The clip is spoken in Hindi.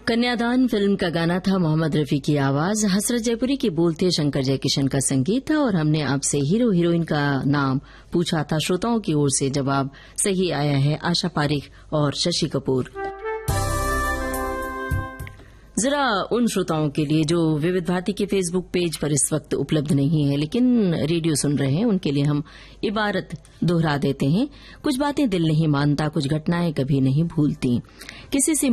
कन्यादान फिल्म का गाना था, मोहम्मद रफी की आवाज, हसरत जयपुरी की बोल थे, शंकर जयकिशन का संगीत था। और हमने आपसे हीरो हीरोइन का नाम पूछा था। श्रोताओं की ओर से जवाब सही आया है, आशा पारिक और शशि कपूर। जरा उन श्रोताओं के लिए जो विविध भारती के फेसबुक पेज पर इस वक्त उपलब्ध नहीं है लेकिन रेडियो सुन रहे हैं, उनके लिए हम इबारत दोहरा देते हैं। कुछ बातें दिल नहीं मानता, कुछ घटनाएं कभी नहीं भूलती। किसी से